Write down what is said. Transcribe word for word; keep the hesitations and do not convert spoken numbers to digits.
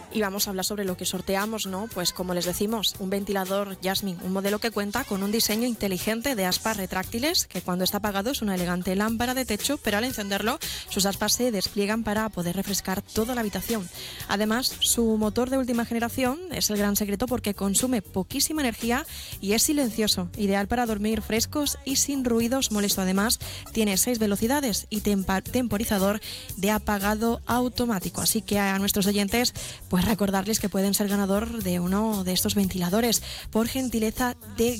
Y vamos a hablar sobre lo que sorteamos, ¿no? Pues como les decimos, un ventilador Jasmine, un modelo que cuenta con un diseño inteligente de aspas retráctiles, que cuando está apagado es una elegante lámpara de techo, pero al encenderlo sus aspas se despliegan para poder refrescar toda la habitación. Además, su motor de última generación es el gran secreto porque consume poquísima energía y es silencioso, ideal para dormir frescos y sin ruidos molestos. Además, tiene seis velocidades y tempa- temporizador de apagado automático. Así que a nuestros oyentes, pues recordarles que pueden ser ganador de uno de estos ventiladores por gentileza de